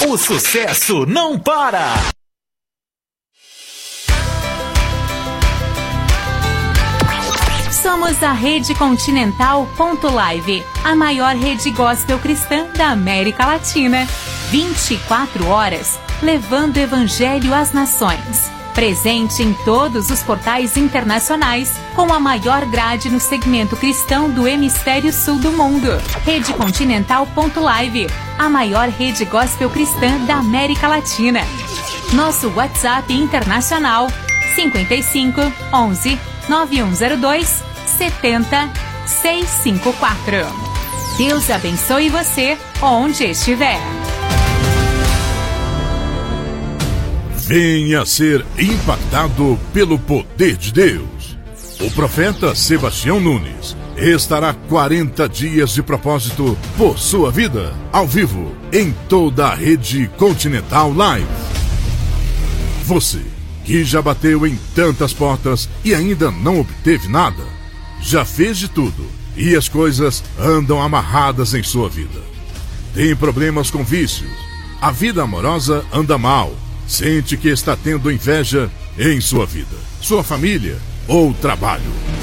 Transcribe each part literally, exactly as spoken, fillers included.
O sucesso não para! Somos a Rede Continental ponto live, a maior rede gospel cristã da América Latina. vinte e quatro horas, levando o evangelho às nações. Presente em todos os portais internacionais, com a maior grade no segmento cristão do hemisfério sul do mundo. Rede Continental ponto live, a maior rede gospel cristã da América Latina. Nosso WhatsApp internacional cinco cinco, onze, nove um zero dois, sete zero seis cinco quatro. Deus abençoe você onde estiver. Venha ser impactado pelo poder de Deus. O profeta Sebastião Nunes estará quarenta dias de propósito por sua vida, ao vivo, em toda a Rede Continental Live. Você que já bateu em tantas portas e ainda não obteve nada, já fez de tudo e as coisas andam amarradas em sua vida. Tem problemas com vícios, a vida amorosa anda mal, sente que está tendo inveja em sua vida, sua família ou trabalho.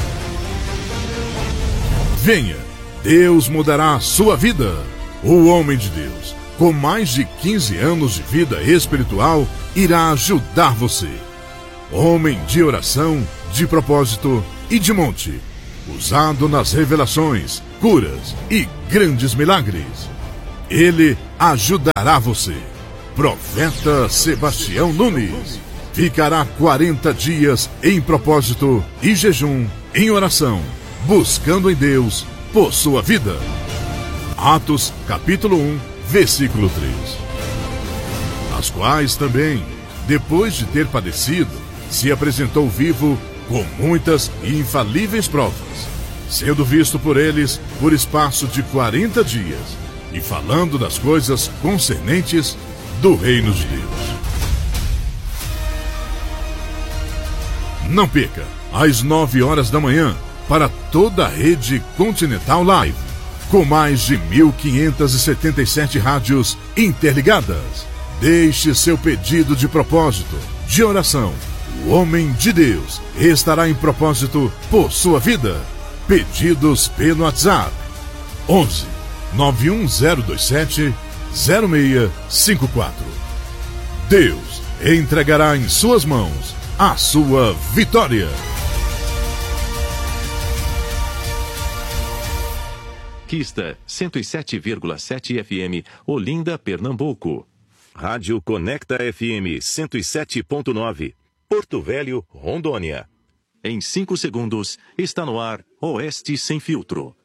Venha, Deus mudará a sua vida. O homem de Deus, com mais de quinze anos de vida espiritual, irá ajudar você. Homem de oração, de propósito e de monte, usado nas revelações, curas e grandes milagres. Ele ajudará você. Profeta Sebastião Nunes ficará quarenta dias em propósito e jejum, em oração, buscando em Deus por sua vida. Atos capítulo um, versículo três. As quais também, depois de ter padecido, se apresentou vivo com muitas e infalíveis provas, sendo visto por eles por espaço de quarenta dias, e falando das coisas concernentes do reino de Deus. Não perca, às nove horas da manhã, para toda a Rede Continental Live, com mais de mil quinhentas e setenta e sete rádios interligadas. Deixe seu pedido de propósito, de oração. O homem de Deus estará em propósito por sua vida. Pedidos pelo WhatsApp onze, nove um zero dois sete, zero seis cinco quatro. Deus entregará em suas mãos a sua vitória. Kista cento e sete vírgula sete F M, Olinda, Pernambuco. Rádio Conecta F M cento e sete ponto nove, Porto Velho, Rondônia. Em cinco segundos, está no ar Oeste Sem Filtro.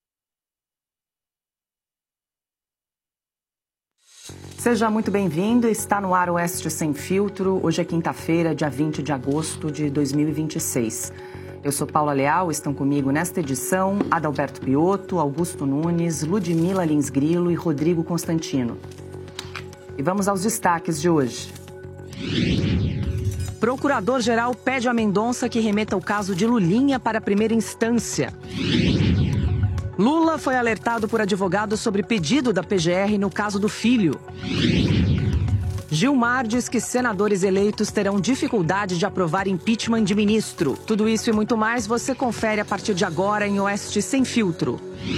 Seja muito bem-vindo, está no ar Oeste Sem Filtro. Hoje é quinta-feira, dia vinte de agosto de dois mil e vinte e seis. Eu sou Paula Leal, estão comigo nesta edição Adalberto Piotto, Augusto Nunes, Ludmila Lins Grilo e Rodrigo Constantino. E vamos aos destaques de hoje. Procurador-geral pede a Mendonça que remeta o caso de Lulinha para a primeira instância. Lula foi alertado por advogado sobre pedido da P G R no caso do filho. Gilmar diz que senadores eleitos terão dificuldade de aprovar impeachment de ministro. Tudo isso e muito mais você confere a partir de agora em Oeste Sem Filtro.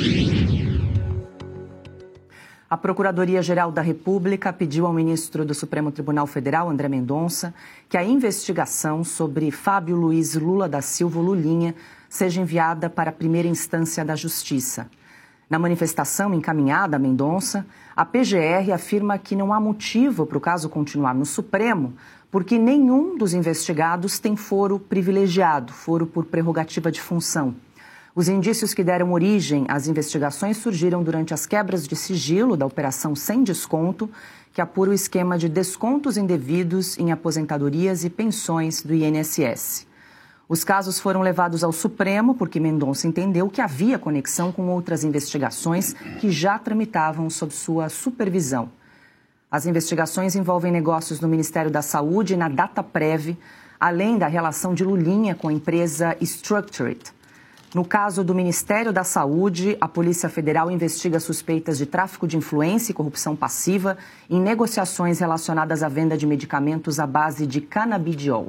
A Procuradoria-Geral da República pediu ao ministro do Supremo Tribunal Federal, André Mendonça, que a investigação sobre Fábio Luiz Lula da Silva Lulinha seja enviada para a primeira instância da Justiça. Na manifestação encaminhada a Mendonça, a P G R afirma que não há motivo para o caso continuar no Supremo, porque nenhum dos investigados tem foro privilegiado, foro por prerrogativa de função. Os indícios que deram origem às investigações surgiram durante as quebras de sigilo da Operação Sem Desconto, que apura o esquema de descontos indevidos em aposentadorias e pensões do I N S S. Os casos foram levados ao Supremo porque Mendonça entendeu que havia conexão com outras investigações que já tramitavam sob sua supervisão. As investigações envolvem negócios no Ministério da Saúde e na Dataprev, além da relação de Lulinha com a empresa Structured. No caso do Ministério da Saúde, a Polícia Federal investiga suspeitas de tráfico de influência e corrupção passiva em negociações relacionadas à venda de medicamentos à base de canabidiol.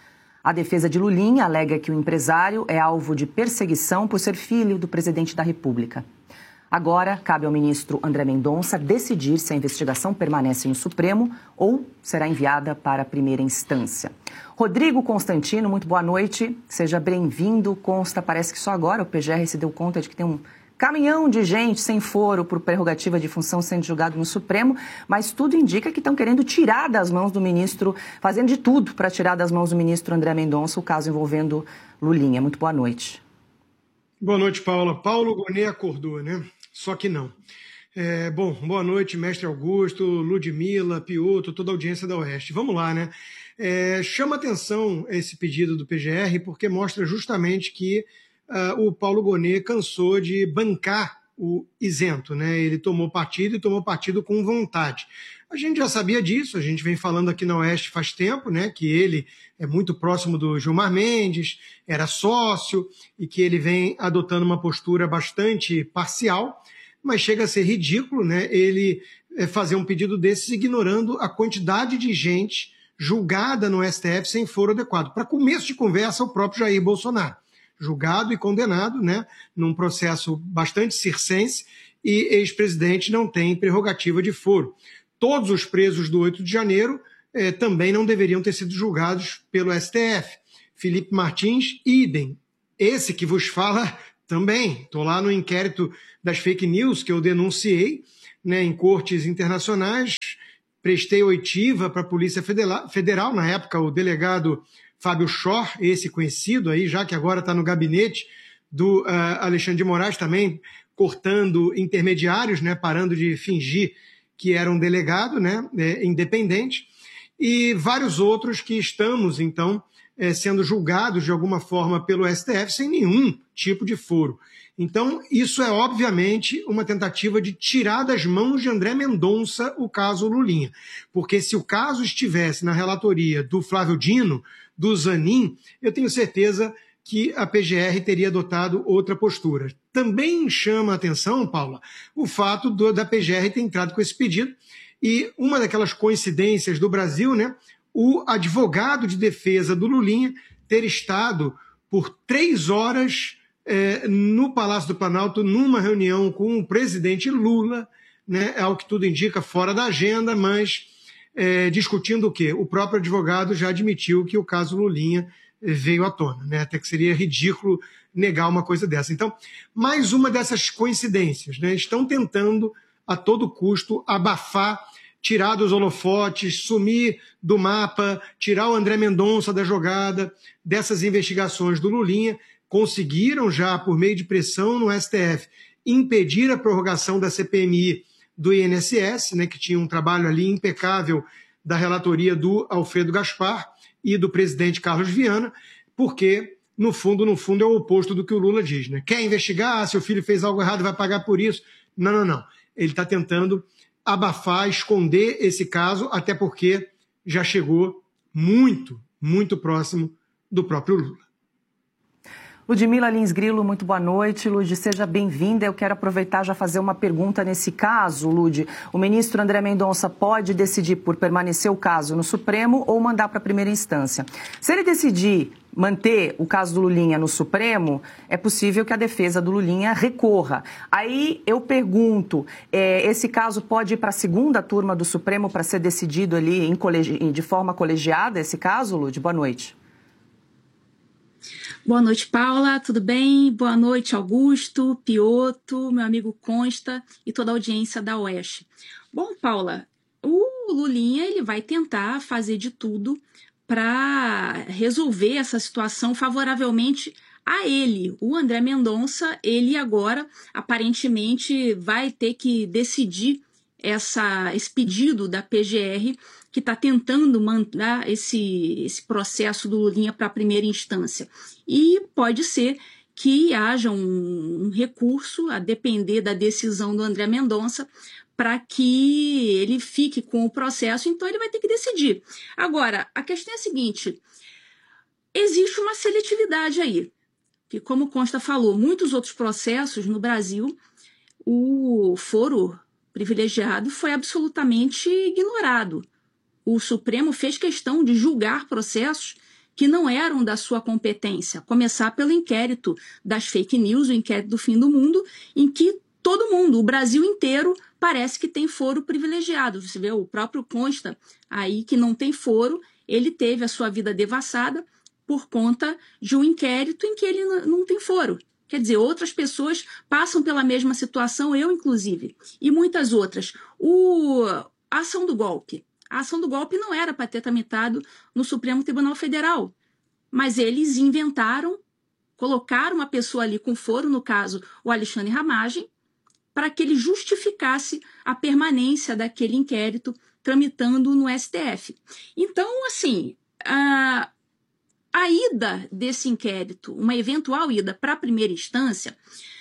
A defesa de Lulinha alega que o empresário é alvo de perseguição por ser filho do presidente da República. Agora, cabe ao ministro André Mendonça decidir se a investigação permanece no Supremo ou será enviada para a primeira instância. Rodrigo Constantino, muito boa noite. Seja bem-vindo. Consta, parece que só agora o P G R se deu conta de que tem um caminhão de gente sem foro por prerrogativa de função sendo julgado no Supremo, mas tudo indica que estão querendo tirar das mãos do ministro, fazendo de tudo para tirar das mãos do ministro André Mendonça o caso envolvendo Lulinha. Muito boa noite. Boa noite, Paula. Paulo Gonet acordou, né? Só que não. É, bom, boa noite, mestre Augusto, Ludmila, Piotr, toda a audiência da Oeste. Vamos lá, né? É, chama atenção esse pedido do P G R porque mostra justamente que uh, o Paulo Gonet cansou de bancar o isento, né? Ele tomou partido e tomou partido com vontade. A gente já sabia disso, a gente vem falando aqui na Oeste faz tempo, né? Que ele é muito próximo do Gilmar Mendes, era sócio e que ele vem adotando uma postura bastante parcial, mas chega a ser ridículo, né? Ele fazer um pedido desses ignorando a quantidade de gente julgada no S T F sem foro adequado. Para começo de conversa, o próprio Jair Bolsonaro, julgado e condenado, né? Num processo bastante circense, e ex-presidente não tem prerrogativa de foro. Todos os presos do oito de janeiro eh, também não deveriam ter sido julgados pelo S T F. Felipe Martins, idem. Esse que vos fala também. Estou lá no inquérito das fake news que eu denunciei, né, em cortes internacionais. Prestei oitiva para a Polícia Federal, na época o delegado Fábio Schor, esse conhecido aí, já que agora está no gabinete do uh, Alexandre de Moraes, também cortando intermediários, né, parando de fingir que era um delegado, né, é, independente, e vários outros que estamos, então, é, sendo julgados de alguma forma pelo S T F sem nenhum tipo de foro. Então, isso é obviamente uma tentativa de tirar das mãos de André Mendonça o caso Lulinha, porque se o caso estivesse na relatoria do Flávio Dino, do Zanin, eu tenho certeza que a P G R teria adotado outra postura. Também chama a atenção, Paula, o fato do, da P G R ter entrado com esse pedido, e uma daquelas coincidências do Brasil, né, o advogado de defesa do Lulinha ter estado por três horas é, no Palácio do Planalto, numa reunião com o presidente Lula, né, é o que tudo indica, fora da agenda, mas é, discutindo o quê? O próprio advogado já admitiu que o caso Lulinha veio à tona, né? Até que seria ridículo negar uma coisa dessa. Então, mais uma dessas coincidências, né? Estão tentando, a todo custo, abafar, tirar dos holofotes, sumir do mapa, tirar o André Mendonça da jogada, dessas investigações do Lulinha. Conseguiram já, por meio de pressão no S T F, impedir a prorrogação da C P M I do I N S S, né? Que tinha um trabalho ali impecável da relatoria do Alfredo Gaspar e do presidente Carlos Viana, porque, no fundo, no fundo, é o oposto do que o Lula diz, né? Quer investigar, seu filho fez algo errado, vai pagar por isso. Não, não, não. Ele está tentando abafar, esconder esse caso, até porque já chegou muito, muito próximo do próprio Lula. Ludmila Lins Grilo, muito boa noite. Lud, seja bem-vinda. Eu quero aproveitar já fazer uma pergunta nesse caso, Lud. O ministro André Mendonça pode decidir por permanecer o caso no Supremo ou mandar para a primeira instância. Se ele decidir manter o caso do Lulinha no Supremo, é possível que a defesa do Lulinha recorra. Aí eu pergunto, é, esse caso pode ir para a segunda turma do Supremo para ser decidido ali em colegi- de forma colegiada, esse caso, Lud? Boa noite. Boa noite, Paula, tudo bem? Boa noite, Augusto, Piotr, meu amigo Consta e toda a audiência da Oeste. Bom, Paula, o Lulinha ele vai tentar fazer de tudo para resolver essa situação favoravelmente a ele. O André Mendonça, ele agora aparentemente vai ter que decidir essa, esse pedido da P G R que está tentando mandar esse, esse processo do Lulinha para a primeira instância. E pode ser que haja um, um recurso, a depender da decisão do André Mendonça, para que ele fique com o processo, então ele vai ter que decidir. Agora, a questão é a seguinte, existe uma seletividade aí. que, como o Consta falou, muitos outros processos no Brasil, o foro privilegiado foi absolutamente ignorado. O Supremo fez questão de julgar processos que não eram da sua competência, começar pelo inquérito das fake news, o inquérito do fim do mundo, em que todo mundo, o Brasil inteiro, parece que tem foro privilegiado. Você vê o próprio Consta aí que não tem foro, ele teve a sua vida devassada por conta de um inquérito em que ele não tem foro. Quer dizer, outras pessoas passam pela mesma situação, eu inclusive, e muitas outras. O, a ação do golpe. A ação do golpe não era para ter tramitado no Supremo Tribunal Federal, mas eles inventaram, colocaram uma pessoa ali com foro, no caso o Alexandre Ramagem, para que ele justificasse a permanência daquele inquérito tramitando no S T F. Então, assim, a, a ida desse inquérito, uma eventual ida para a primeira instância,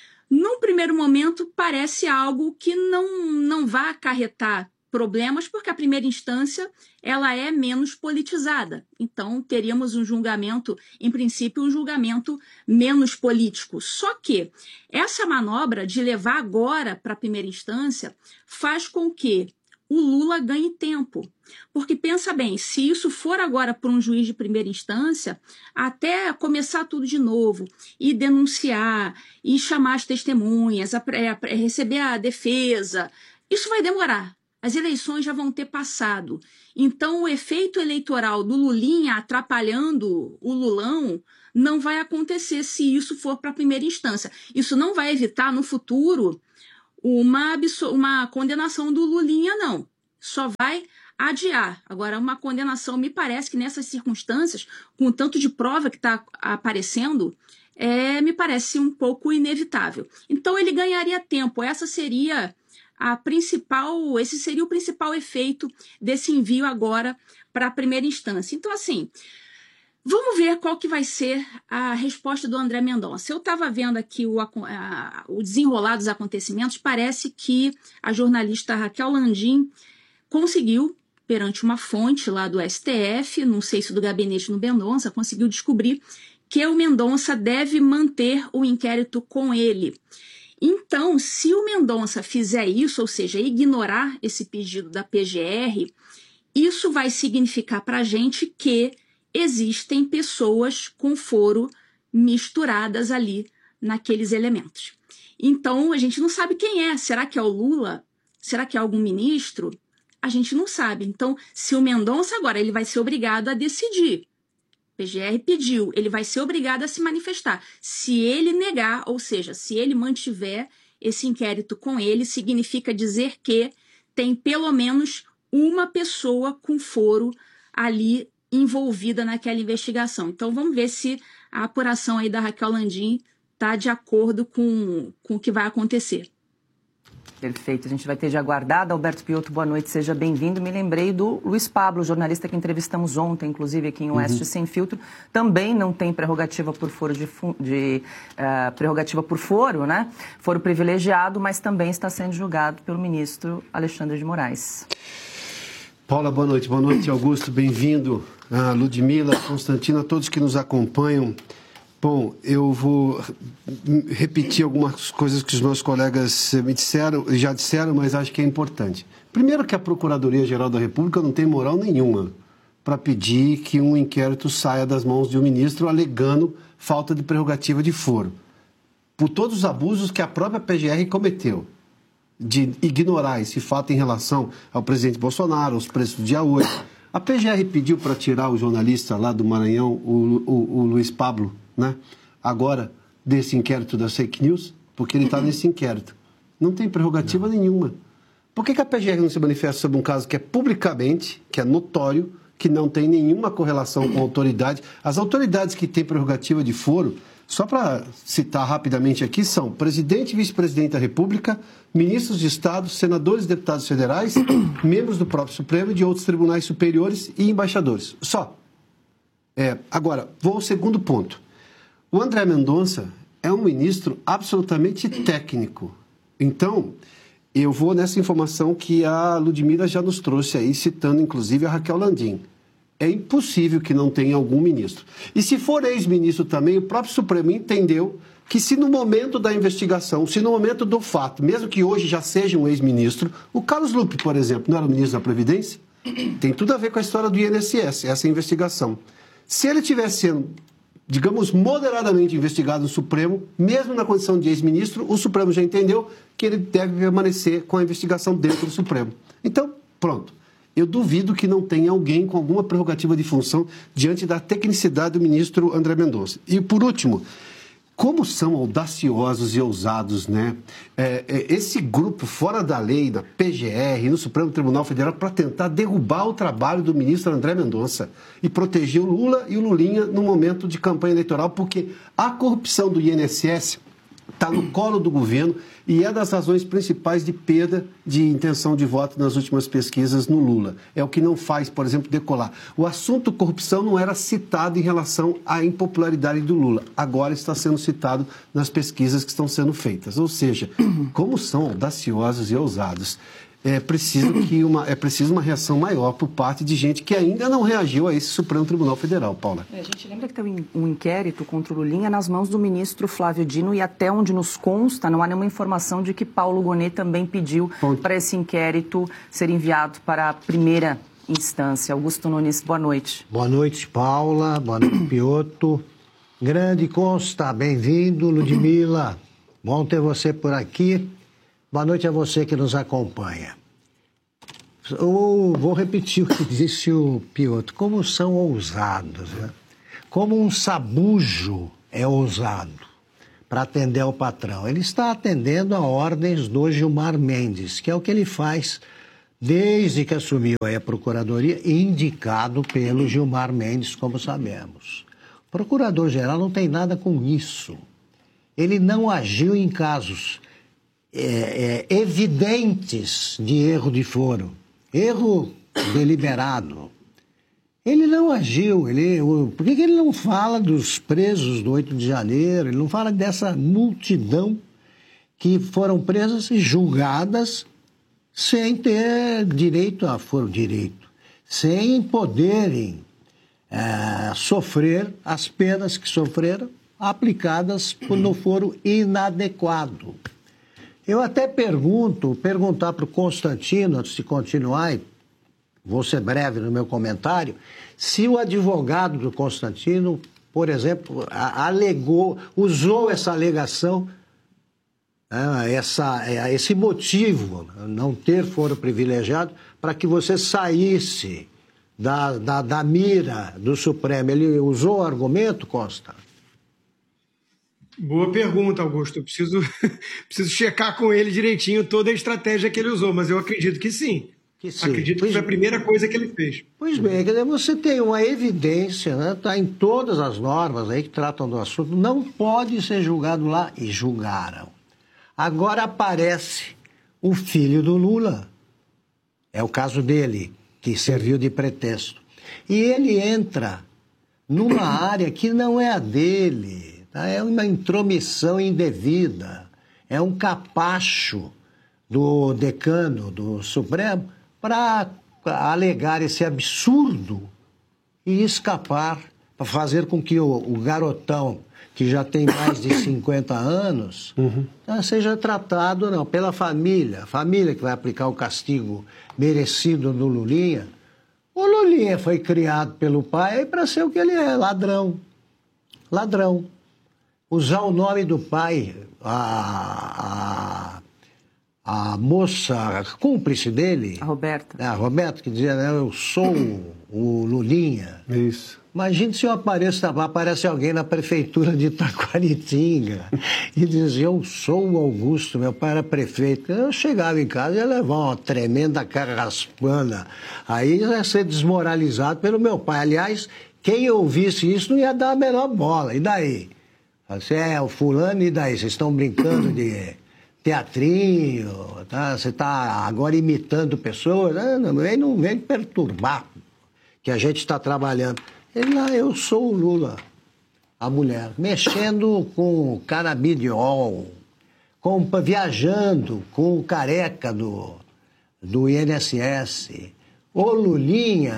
num primeiro momento parece algo que não, não vai acarretar problemas, porque a primeira instância ela é menos politizada. Então, teríamos um julgamento, em princípio, um julgamento menos político. Só que essa manobra de levar agora para a primeira instância faz com que o Lula ganhe tempo. Porque, pensa bem, se isso for agora por um juiz de primeira instância, até começar tudo de novo, e denunciar, e chamar as testemunhas, a, a, a receber a defesa, isso vai demorar. As eleições já vão ter passado. Então, o efeito eleitoral do Lulinha atrapalhando o Lulão não vai acontecer se isso for para a primeira instância. Isso não vai evitar, no futuro, uma, uma condenação do Lulinha, não. Só vai adiar. Agora, uma condenação, me parece que nessas circunstâncias, com o tanto de prova que está aparecendo, é, me parece um pouco inevitável. Então, ele ganharia tempo. Essa seria... A principal, esse seria o principal efeito desse envio agora para a primeira instância. Então, assim, vamos ver qual que vai ser a resposta do André Mendonça. Eu estava vendo aqui o, a, o desenrolar dos acontecimentos, parece que a jornalista Raquel Landim conseguiu, perante uma fonte lá do S T F, não sei se do gabinete do Mendonça, conseguiu descobrir que o Mendonça deve manter o inquérito com ele. Então, se o Mendonça fizer isso, ou seja, ignorar esse pedido da P G R, isso vai significar para a gente que existem pessoas com foro misturadas ali naqueles elementos. Então, a gente não sabe quem é. Será que é o Lula? Será que é algum ministro? A gente não sabe. Então, se o Mendonça agora ele vai ser obrigado a decidir. P G R pediu, ele vai ser obrigado a se manifestar. Se ele negar, ou seja, se ele mantiver esse inquérito com ele, significa dizer que tem pelo menos uma pessoa com foro ali envolvida naquela investigação. Então, vamos ver se a apuração aí da Raquel Landim está de acordo com, com o que vai acontecer. Perfeito, a gente vai ter de aguardar. Alberto Piotto, boa noite, seja bem-vindo. Me lembrei do Luiz Pablo, jornalista que entrevistamos ontem, inclusive aqui em Oeste uhum. Sem Filtro. Também não tem prerrogativa por foro, de, de, uh, prerrogativa por foro, né? Foro privilegiado, mas também está sendo julgado pelo ministro Alexandre de Moraes. Paula, boa noite. Boa noite, Augusto. Bem-vindo. A Ludmila, Constantino, a todos que nos acompanham. Bom, eu vou repetir algumas coisas que os meus colegas me disseram, já disseram, mas acho que é importante. Primeiro que a Procuradoria-Geral da República não tem moral nenhuma para pedir que um inquérito saia das mãos de um ministro alegando falta de prerrogativa de foro. Por todos os abusos que a própria P G R cometeu, de ignorar esse fato em relação ao presidente Bolsonaro, aos preços do dia oito. A P G R pediu para tirar o jornalista lá do Maranhão, o, o, o Luiz Pablo, né? Agora, desse inquérito das fake news, porque ele está nesse inquérito. Não tem prerrogativa não. nenhuma. Por que, que a P G R não se manifesta sobre um caso que é publicamente, que é notório, que não tem nenhuma correlação com a autoridade? As autoridades que têm prerrogativa de foro, só para citar rapidamente aqui, são presidente e vice-presidente da República, ministros de Estado, senadores e deputados federais, membros do próprio Supremo e de outros tribunais superiores e embaixadores. Só. É, agora, vou ao segundo ponto. O André Mendonça é um ministro absolutamente técnico. Então, eu vou nessa informação que a Ludmila já nos trouxe aí, citando inclusive a Raquel Landim. É impossível que não tenha algum ministro. E se for ex-ministro também, o próprio Supremo entendeu que se no momento da investigação, se no momento do fato, mesmo que hoje já seja um ex-ministro, o Carlos Lupe, por exemplo, não era o ministro da Previdência? Tem tudo a ver com a história do I N S S, essa investigação. Se ele tivesse sendo, digamos, moderadamente investigado no Supremo, mesmo na condição de ex-ministro, o Supremo já entendeu que ele deve permanecer com a investigação dentro do Supremo. Então, pronto. Eu duvido que não tenha alguém com alguma prerrogativa de função diante da tecnicidade do ministro André Mendonça. E, por último, como são audaciosos e ousados, né? É, é, esse grupo fora da lei, da P G R, no Supremo Tribunal Federal, para tentar derrubar o trabalho do ministro André Mendonça e proteger o Lula e o Lulinha no momento de campanha eleitoral, porque a corrupção do I N S S está no colo do governo e é das razões principais de perda de intenção de voto nas últimas pesquisas no Lula. É o que não faz, por exemplo, decolar. O assunto corrupção não era citado em relação à impopularidade do Lula. Agora está sendo citado nas pesquisas que estão sendo feitas. Ou seja, como são audaciosos e ousados. É preciso, que uma, é preciso uma reação maior por parte de gente que ainda não reagiu a esse Supremo Tribunal Federal, Paula. É, a gente lembra que tem um inquérito contra o Lulinha nas mãos do ministro Flávio Dino e até onde nos consta, não há nenhuma informação de que Paulo Gonet também pediu para esse inquérito ser enviado para a primeira instância. Augusto Nunes, boa noite. Boa noite, Paula. Boa noite, Piotto. Grande Consta, bem-vindo. Ludmila, bom ter você por aqui. Boa noite a você que nos acompanha. Eu vou repetir o que disse o Piotto. Como são ousados, né? Como um sabujo é ousado para atender ao patrão. Ele está atendendo a ordens do Gilmar Mendes, que é o que ele faz desde que assumiu a Procuradoria, indicado pelo Gilmar Mendes, como sabemos. O Procurador-Geral não tem nada com isso. Ele não agiu em casos É, é, evidentes de erro de foro, erro deliberado. Ele não agiu, ele, o, por que, que ele não fala dos presos do oito de janeiro, ele não fala dessa multidão que foram presas e julgadas sem ter direito a foro direito, sem poderem é, sofrer as penas que sofreram aplicadas por, no foro inadequado. Eu até pergunto, perguntar para o Constantino, antes de continuar, e vou ser breve no meu comentário, se o advogado do Constantino, por exemplo, alegou, usou essa alegação, essa, esse motivo, não ter foro privilegiado, para que você saísse da, da, da mira do Supremo. Ele usou o argumento, Costa? Boa pergunta, Augusto. Eu preciso, preciso checar com ele direitinho toda a estratégia que ele usou, mas eu acredito que sim. Que sim. Acredito pois, que foi a primeira coisa que ele fez. Pois bem, quer dizer, você tem uma evidência, né? Está em todas as normas aí que tratam do assunto, não pode ser julgado lá, e julgaram. Agora aparece o filho do Lula, é o caso dele, que serviu de pretexto. E ele entra numa área que não é a dele. É uma intromissão indevida, é um capacho do decano do Supremo para alegar esse absurdo e escapar, para fazer com que o, o garotão, que já tem mais de cinquenta anos, uhum. seja tratado não, pela família, a família que vai aplicar o castigo merecido no Lulinha. O Lulinha foi criado pelo pai para ser o que ele é, ladrão, ladrão. Usar o nome do pai, a, a, a moça cúmplice dele... A Roberta. A Roberta, que dizia, né, eu sou o Lulinha. Isso. Imagine se eu apareço, aparece alguém na prefeitura de Taquaritinga e diz, eu sou o Augusto, meu pai era prefeito. Eu chegava em casa e ia levar uma tremenda cara raspana. Aí ia ser desmoralizado pelo meu pai. Aliás, quem ouvisse isso não ia dar a menor bola. E daí? Você é o fulano, e daí? Vocês estão brincando de teatrinho, tá? Você está agora imitando pessoas? Não, não, não, não vem perturbar, que a gente está trabalhando. Ele lá, eu sou o Lula, a mulher, mexendo com canabidiol, com, viajando com o careca do, do I N S S. O Lulinha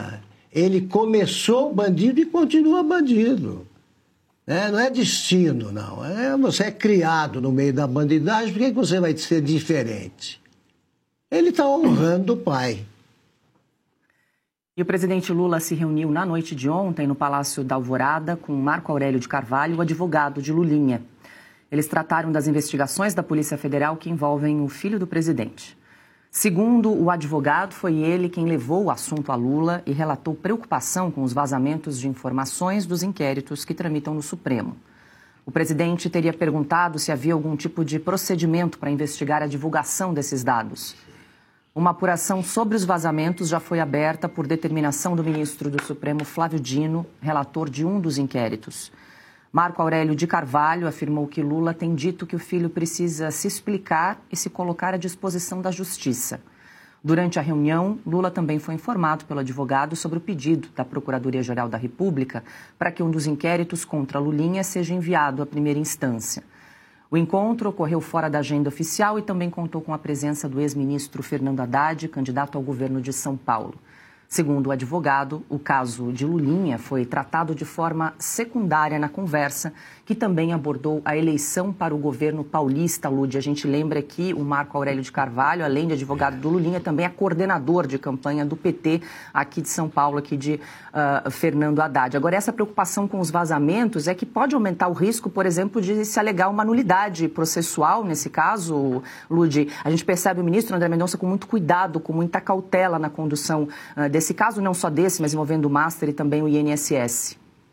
Ele começou bandido e continua bandido. É, não é destino, não. É, você é criado no meio da bandidagem, por que você vai ser diferente? Ele está honrando o pai. E o presidente Lula se reuniu na noite de ontem no Palácio da Alvorada com Marco Aurélio de Carvalho, o advogado de Lulinha. Eles trataram das investigações da Polícia Federal que envolvem o filho do presidente. Segundo o advogado, foi ele quem levou o assunto a Lula e relatou preocupação com os vazamentos de informações dos inquéritos que tramitam no Supremo. O presidente teria perguntado se havia algum tipo de procedimento para investigar a divulgação desses dados. Uma apuração sobre os vazamentos já foi aberta por determinação do ministro do Supremo, Flávio Dino, relator de um dos inquéritos. Marco Aurélio de Carvalho afirmou que Lula tem dito que o filho precisa se explicar e se colocar à disposição da Justiça. Durante a reunião, Lula também foi informado pelo advogado sobre o pedido da Procuradoria-Geral da República para que um dos inquéritos contra Lulinha seja enviado à primeira instância. O encontro ocorreu fora da agenda oficial e também contou com a presença do ex-ministro Fernando Haddad, candidato ao governo de São Paulo. Segundo o advogado, o caso de Lulinha foi tratado de forma secundária na conversa, que também abordou a eleição para o governo paulista, Lúdia. A gente lembra que o Marco Aurélio de Carvalho, além de advogado do Lulinha, também é coordenador de campanha do P T aqui de São Paulo, aqui de uh, Fernando Haddad. Agora, essa preocupação com os vazamentos é que pode aumentar o risco, por exemplo, de se alegar uma nulidade processual nesse caso, Lúdia. A gente percebe o ministro André Mendonça com muito cuidado, com muita cautela na condução uh, desse Esse caso, não só desse, mas envolvendo o Master e também o I N S S.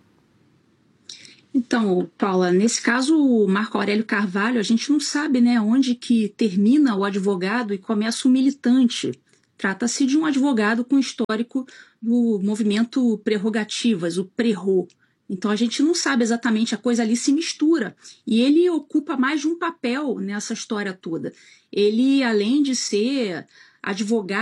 Então, Paula, nesse caso, o Marco Aurélio Carvalho, a gente não sabe, né, onde que termina o advogado e começa o militante. Trata-se de um advogado com histórico do movimento Prerrogativas, o Prerro. Então, a gente não sabe exatamente, a coisa ali se mistura. E ele ocupa mais de um papel nessa história toda. Ele, além de ser advogado,